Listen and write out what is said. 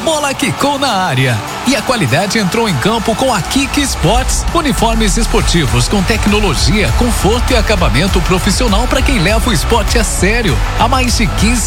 bola quicou na área e a qualidade entrou em campo com a Kik Sports. Uniformes esportivos com tecnologia, conforto e acabamento profissional para quem leva o esporte a sério. Há mais de 15